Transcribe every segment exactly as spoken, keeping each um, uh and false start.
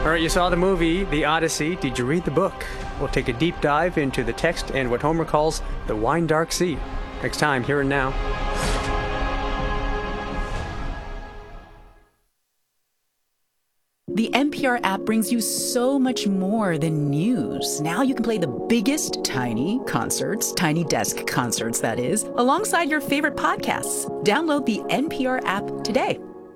All right, you saw the movie, The Odyssey. Did you read the book? We'll take a deep dive into the text and what Homer calls the wine dark sea. Next time, Here and Now. The N P R app brings you so much more than news. Now you can play the biggest tiny concerts, tiny desk concerts, that is, alongside your favorite podcasts. Download the N P R app today.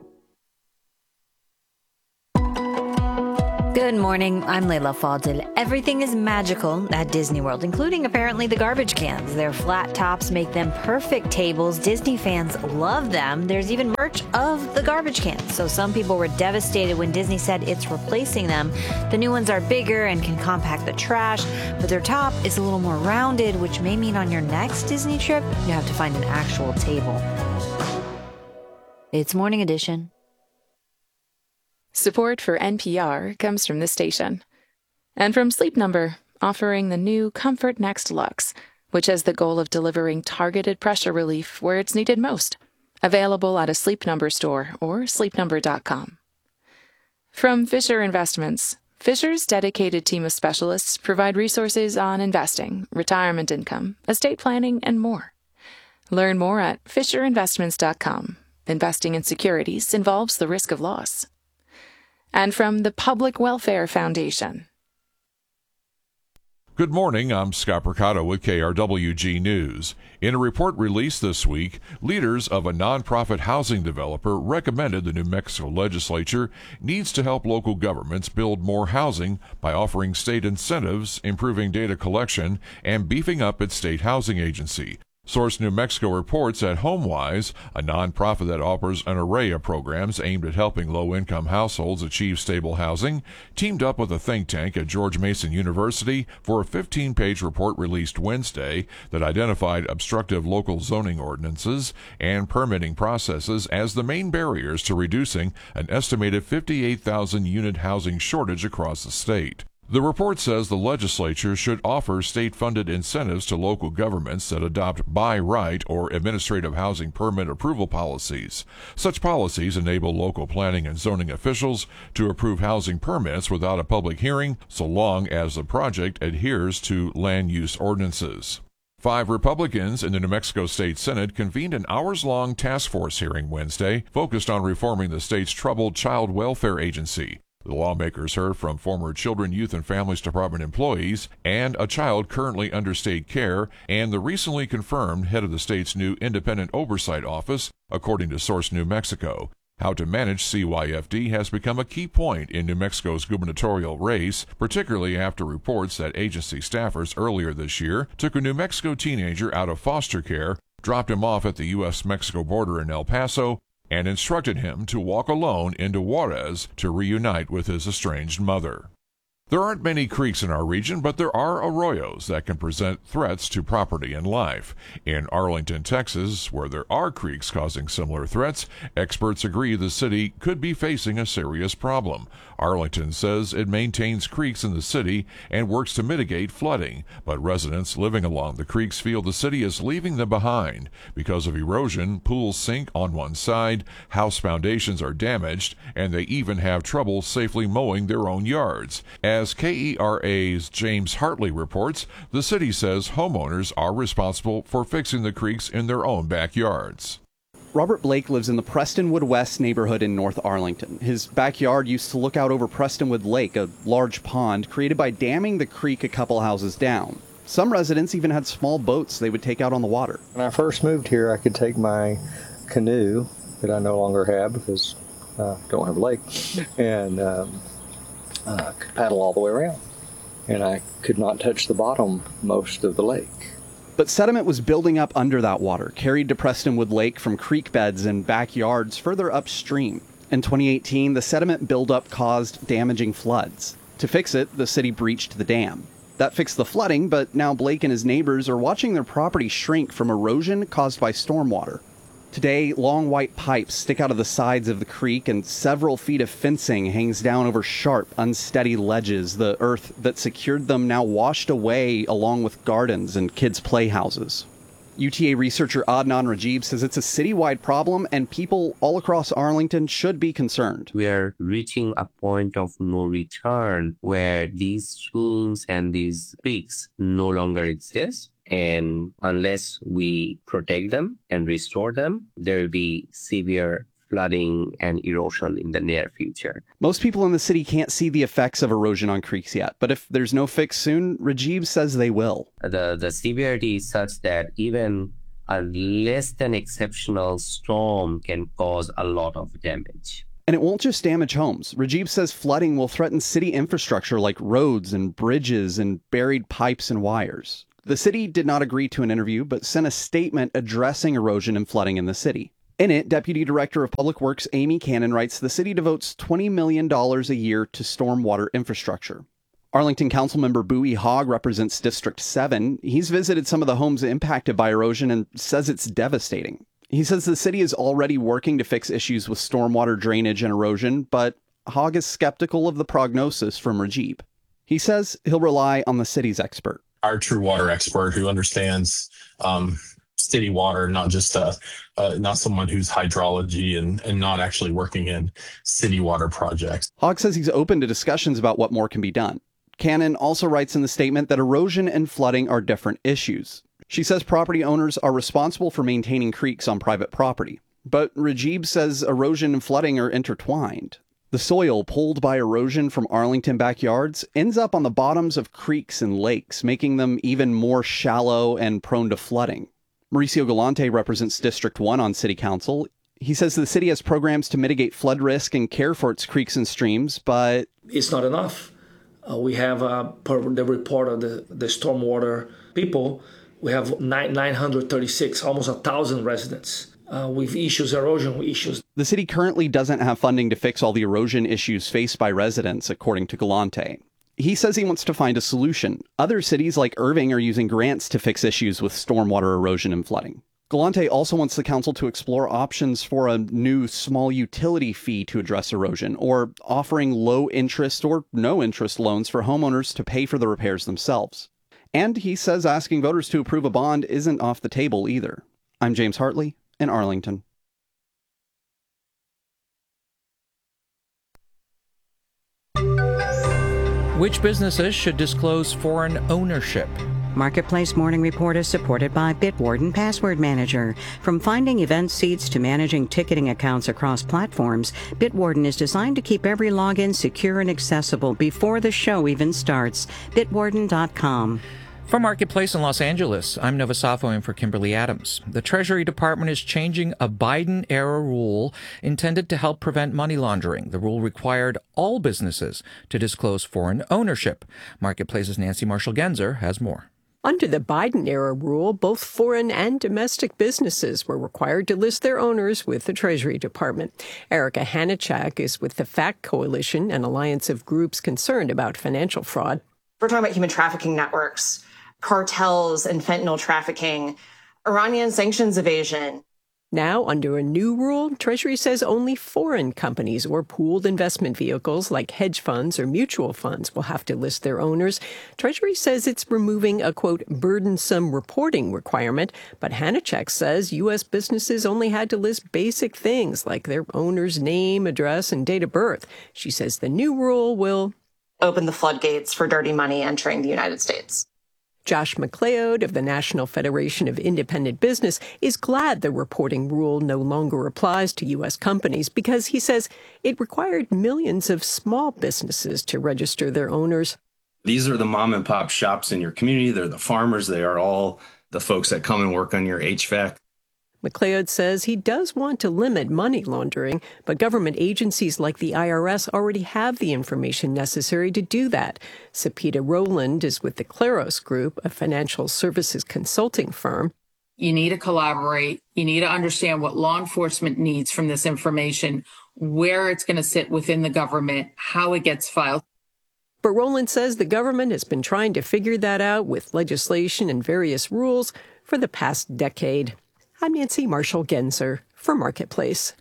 Good morning, I'm Layla Fadil. Everything is magical at Disney World, including apparently the garbage cans. Their flat tops make them perfect tables. Disney fans love them. There's even merch of the garbage cans. So some people were devastated when Disney said it's replacing them. The new ones are bigger and can compact the trash, but their top is a little more rounded, which may mean on your next Disney trip, you have to find an actual table. It's Morning Edition. Support for N P R comes from this station. And from Sleep Number, offering the new Comfort Next Luxe, which has the goal of delivering targeted pressure relief where it's needed most. Available at a Sleep Number store or sleep number dot com. From Fisher Investments, Fisher's dedicated team of specialists provide resources on investing, retirement income, estate planning, and more. Learn more at fisher investments dot com. Investing in securities involves the risk of loss. And from the Public Welfare Foundation. Good morning, I'm Scott Percato with K R W G News. In a report released this week, leaders of a nonprofit housing developer recommended the New Mexico legislature needs to help local governments build more housing by offering state incentives, improving data collection, and beefing up its state housing agency. Source New Mexico reports that HomeWise, a nonprofit that offers an array of programs aimed at helping low-income households achieve stable housing, teamed up with a think tank at George Mason University for a fifteen-page report released Wednesday that identified obstructive local zoning ordinances and permitting processes as the main barriers to reducing an estimated fifty-eight thousand unit housing shortage across the state. The report says the legislature should offer state-funded incentives to local governments that adopt by right or administrative housing permit approval policies. Such policies enable local planning and zoning officials to approve housing permits without a public hearing, so long as the project adheres to land use ordinances. Five Republicans in the New Mexico State Senate convened an hours-long task force hearing Wednesday focused on reforming the state's troubled child welfare agency. The lawmakers heard from former Children, Youth, and Families Department employees and a child currently under state care and the recently confirmed head of the state's new Independent Oversight Office, according to Source New Mexico. How to manage C Y F D has become a key point in New Mexico's gubernatorial race, particularly after reports that agency staffers earlier this year took a New Mexico teenager out of foster care, dropped him off at the U S Mexico border in El Paso, and instructed him to walk alone into Juarez to reunite with his estranged mother. There aren't many creeks in our region, but there are arroyos that can present threats to property and life. In Arlington, Texas, where there are creeks causing similar threats, experts agree the city could be facing a serious problem. Arlington says it maintains creeks in the city and works to mitigate flooding, but residents living along the creeks feel the city is leaving them behind. Because of erosion, pools sink on one side, house foundations are damaged, and they even have trouble safely mowing their own yards. As K E R A's James Hartley reports, the city says homeowners are responsible for fixing the creeks in their own backyards. Robert Blake lives in the Prestonwood West neighborhood in North Arlington. His backyard used to look out over Prestonwood Lake, a large pond created by damming the creek a couple houses down. Some residents even had small boats they would take out on the water. When I first moved here, I could take my canoe that I no longer have because I don't have a lake, and um, uh, could paddle all the way around. And I could not touch the bottom most of the lake. But sediment was building up under that water, carried to Prestonwood Lake from creek beds and backyards further upstream. In twenty eighteen, the sediment buildup caused damaging floods. To fix it, the city breached the dam. That fixed the flooding, but now Blake and his neighbors are watching their property shrink from erosion caused by stormwater. Today, long white pipes stick out of the sides of the creek and several feet of fencing hangs down over sharp, unsteady ledges, the earth that secured them now washed away along with gardens and kids' playhouses. U T A researcher Adnan Rajib says it's a citywide problem and people all across Arlington should be concerned. We are reaching a point of no return where these streams and these creeks no longer exist. And unless we protect them and restore them, there will be severe flooding and erosion in the near future. Most people in the city can't see the effects of erosion on creeks yet, but if there's no fix soon, Rajib says they will. The, the severity is such that even a less than exceptional storm can cause a lot of damage. And it won't just damage homes. Rajib says flooding will threaten city infrastructure like roads and bridges and buried pipes and wires. The city did not agree to an interview, but sent a statement addressing erosion and flooding in the city. In it, Deputy Director of Public Works Amy Cannon writes the city devotes twenty million dollars a year to stormwater infrastructure. Arlington Councilmember Bowie Hogg represents District seven. He's visited some of the homes impacted by erosion and says it's devastating. He says the city is already working to fix issues with stormwater drainage and erosion, but Hogg is skeptical of the prognosis from Rajib. He says he'll rely on the city's expert. Our true water expert who understands um, city water, not just uh, uh, not someone who's hydrology and, and not actually working in city water projects. Hogg says he's open to discussions about what more can be done. Cannon also writes in the statement that erosion and flooding are different issues. She says property owners are responsible for maintaining creeks on private property. But Rajib says erosion and flooding are intertwined. The soil pulled by erosion from Arlington backyards ends up on the bottoms of creeks and lakes, making them even more shallow and prone to flooding. Mauricio Galante represents District one on City Council. He says the city has programs to mitigate flood risk and care for its creeks and streams, but it's not enough. Uh, we have, uh, per the report of the, the stormwater people, we have nine, nine hundred thirty-six, almost one thousand residents. Uh, with issues, erosion issues. The city currently doesn't have funding to fix all the erosion issues faced by residents, according to Galante. He says he wants to find a solution. Other cities like Irving are using grants to fix issues with stormwater erosion and flooding. Galante also wants the council to explore options for a new small utility fee to address erosion, or offering low interest or no interest loans for homeowners to pay for the repairs themselves. And he says asking voters to approve a bond isn't off the table either. I'm James Hartley in Arlington. Which businesses should disclose foreign ownership? Marketplace Morning Report is supported by Bitwarden Password Manager. From finding event seats to managing ticketing accounts across platforms, Bitwarden is designed to keep every login secure and accessible before the show even starts. Bitwarden dot com. From Marketplace in Los Angeles, I'm Nova Safo in for Kimberly Adams. The Treasury Department is changing a Biden-era rule intended to help prevent money laundering. The rule required all businesses to disclose foreign ownership. Marketplace's Nancy Marshall-Genzer has more. Under the Biden-era rule, both foreign and domestic businesses were required to list their owners with the Treasury Department. Erica Hanichak is with the FACT Coalition, an alliance of groups concerned about financial fraud. We're talking about human trafficking networks, cartels and fentanyl trafficking, Iranian sanctions evasion. Now, under a new rule, Treasury says only foreign companies or pooled investment vehicles like hedge funds or mutual funds will have to list their owners. Treasury says it's removing a, quote, burdensome reporting requirement, but Hanichak says U S businesses only had to list basic things like their owner's name, address, and date of birth. She says the new rule will open the floodgates for dirty money entering the United States. Josh McLeod of the National Federation of Independent Business is glad the reporting rule no longer applies to U S companies because he says it required millions of small businesses to register their owners. These are the mom and pop shops in your community. They're the farmers. They are all the folks that come and work on your H V A C. McLeod says he does want to limit money laundering, but government agencies like the I R S already have the information necessary to do that. Sapita Rowland is with the Claros Group, a financial services consulting firm. You need to collaborate. You need to understand what law enforcement needs from this information, where it's going to sit within the government, how it gets filed. But Rowland says the government has been trying to figure that out with legislation and various rules for the past decade. I'm Nancy Marshall-Genzer for Marketplace.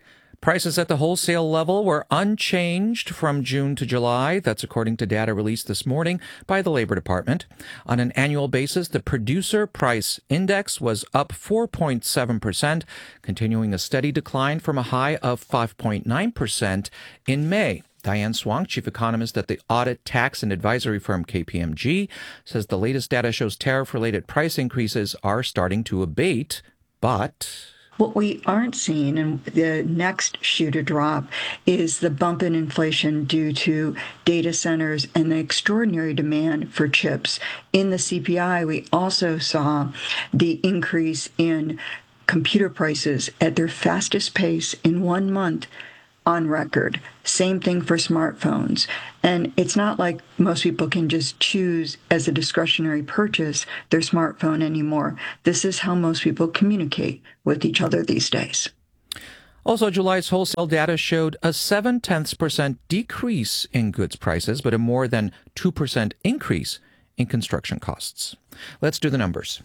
Prices at the wholesale level were unchanged from June to July. That's according to data released this morning by the Labor Department. On an annual basis, the Producer Price Index was up four point seven percent, continuing a steady decline from a high of five point nine percent in May. Diane Swang, chief economist at the audit, tax, and advisory firm K P M G, says the latest data shows tariff-related price increases are starting to abate, but... What we aren't seeing, and the next shoe to drop, is the bump in inflation due to data centers and the extraordinary demand for chips. In the C P I, we also saw the increase in computer prices at their fastest pace in one month on record. Same thing for smartphones. And it's not like most people can just choose as a discretionary purchase their smartphone anymore. This is how most people communicate with each other these days. Also, July's wholesale data showed a seven tenths percent decrease in goods prices, but a more than two percent increase in construction costs. Let's do the numbers.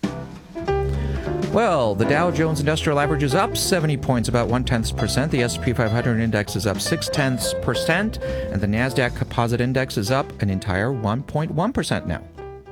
Well, the Dow Jones Industrial Average is up seventy points, about one-tenth percent. The S and P five hundred Index is up six-tenths percent. And the NASDAQ Composite Index is up an entire one point one percent now.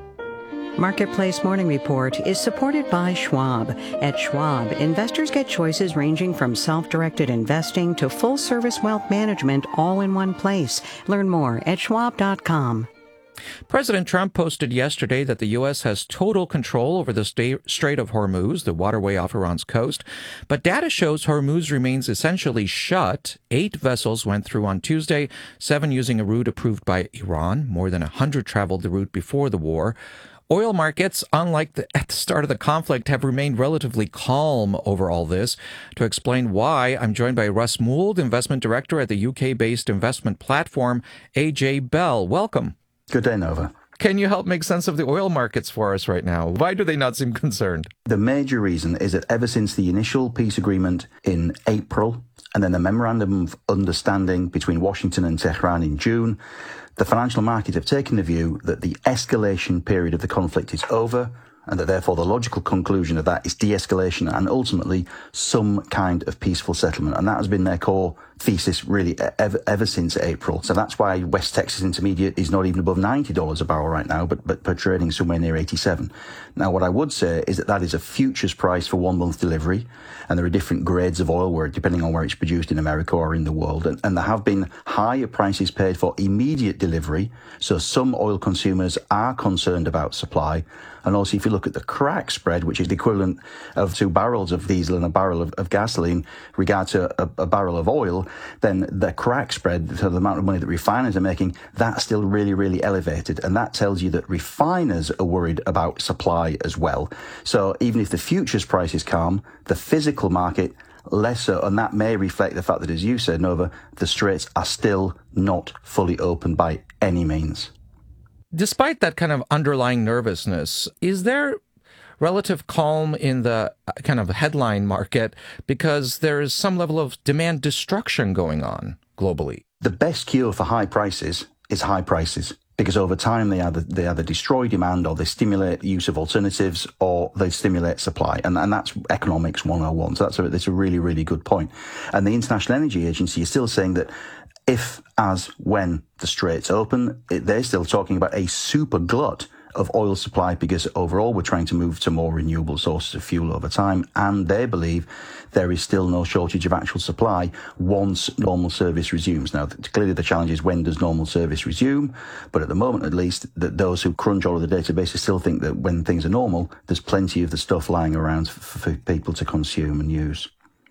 Marketplace Morning Report is supported by Schwab. At Schwab, investors get choices ranging from self-directed investing to full-service wealth management all in one place. Learn more at schwab dot com. President Trump posted yesterday that the U S has total control over the Strait of Hormuz, the waterway off Iran's coast. But data shows Hormuz remains essentially shut. Eight vessels went through on Tuesday, seven using a route approved by Iran. More than one hundred traveled the route before the war. Oil markets, unlike the, at the start of the conflict, have remained relatively calm over all this. To explain why, I'm joined by Russ Mould, investment director at the U K-based investment platform A J Bell. Welcome. Good day, Nova. Can you help make sense of the oil markets for us right now? Why do they not seem concerned? The major reason is that ever since the initial peace agreement in April and then the memorandum of understanding between Washington and Tehran in June, the financial markets have taken the view that the escalation period of the conflict is over, and that therefore the logical conclusion of that is de-escalation and ultimately some kind of peaceful settlement. And that has been their core thesis really ever, ever since April. So that's why West Texas Intermediate is not even above ninety dollars a barrel right now, but, but, but trading somewhere near eighty-seven. Now, what I would say is that that is a futures price for one month delivery. And there are different grades of oil where, depending on where it's produced in America or in the world. And, and there have been higher prices paid for immediate delivery. So some oil consumers are concerned about supply. And also, if you look at the crack spread, which is the equivalent of two barrels of diesel and a barrel of, of gasoline, regard to a, a barrel of oil, then the crack spread, so the amount of money that refiners are making, that's still really, really elevated. And that tells you that refiners are worried about supply as well. So even if the futures price is calm, the physical market less so, and that may reflect the fact that, as you said, Nova, the straits are still not fully open by any means. Despite that kind of underlying nervousness, is there relative calm in the kind of headline market because there is some level of demand destruction going on globally? The best cure for high prices is high prices, because over time they either, they either destroy demand or they stimulate the use of alternatives or they stimulate supply. And, and that's economics one oh one. So that's a, that's a really, really good point. And the International Energy Agency is still saying that if, as, when the straits open, it, they're still talking about a super glut of oil supply, because overall we're trying to move to more renewable sources of fuel over time. And they believe there is still no shortage of actual supply once normal service resumes. Now, clearly the challenge is, when does normal service resume? But at the moment, at least, that those who crunch all of the databases still think that when things are normal, there's plenty of the stuff lying around for, for people to consume and use.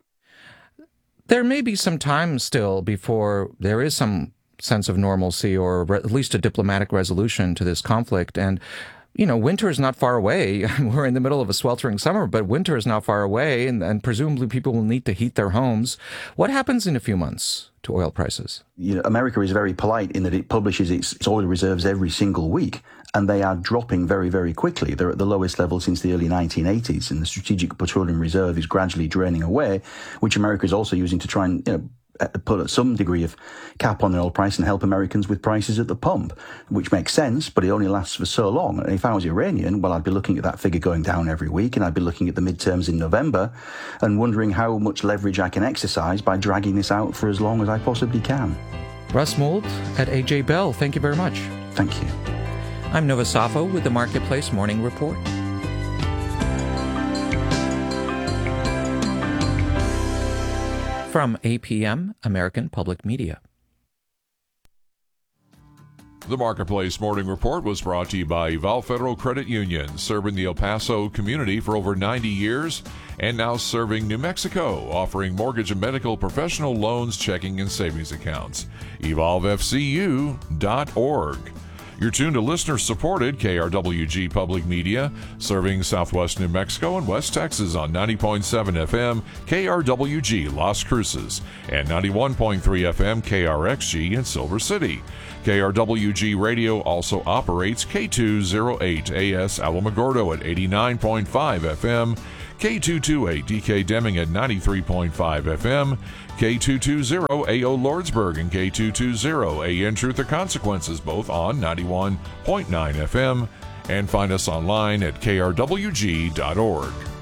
There may be some time still before there is some sense of normalcy, or re- at least a diplomatic resolution to this conflict. And, you know, winter is not far away. We're in the middle of a sweltering summer, but winter is not far away, and, and presumably people will need to heat their homes. What happens in a few months to oil prices? You know, America is very polite in that it publishes its, its oil reserves every single week, and they are dropping very, very quickly. They're at the lowest level since the early nineteen eighties, and the Strategic Petroleum Reserve is gradually draining away, which America is also using to try and, you know, put some degree of cap on the oil price and help Americans with prices at the pump, which makes sense, but it only lasts for so long. And if I was Iranian, well, I'd be looking at that figure going down every week, and I'd be looking at the midterms in November and wondering how much leverage I can exercise by dragging this out for as long as I possibly can. Russ Mould at A J Bell, thank you very much. Thank you. I'm Nova Safo with the Marketplace Morning Report. From A P M, American Public Media. The Marketplace Morning Report was brought to you by Eval Federal Credit Union, serving the El Paso community for over ninety years, and now serving New Mexico, offering mortgage and medical professional loans, checking, and savings accounts. evolve f c u dot org. You're tuned to listener-supported K R W G Public Media, serving Southwest New Mexico and West Texas on ninety point seven F M K R W G Las Cruces and ninety-one point three F M K R X G in Silver City. K R W G Radio also operates K two oh eight A S Alamogordo at eighty-nine point five F M, K two twenty-eight D K Deming at ninety-three point five F M, K two twenty A O Lordsburg and K two twenty A N Truth or Consequences, both on ninety-one point nine F M, and find us online at K R W G dot org.